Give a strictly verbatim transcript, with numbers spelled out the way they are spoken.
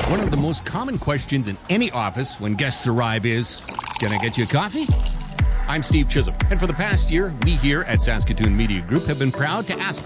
One of the most common questions in any office when guests arrive is, "Can I get you a coffee?" I'm Steve Chisholm, and for the past year, we here at Saskatoon Media Group have been proud to ask